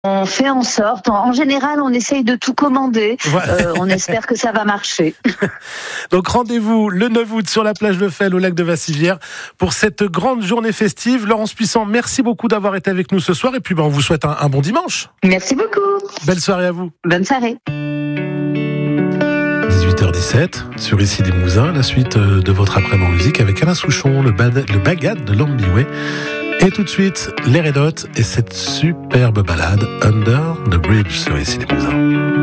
On fait en sorte. En général, on essaye de tout commander. Voilà. On espère que ça va marcher. Donc rendez-vous le 9 août sur la plage de Felles au lac de Vassivière pour cette grande journée festive. Laurence Puissant, merci beaucoup d'avoir été avec nous ce soir et puis on vous souhaite un bon dimanche. Merci beaucoup. Belle soirée à vous. Bonne soirée. 18h17 sur Ici des Mousins, la suite de votre après-midi en musique avec Alain Souchon, le bagad de l'Ambiway. Et tout de suite, les Red Hot et cette superbe ballade Under the Bridge sur Ici des Mousins.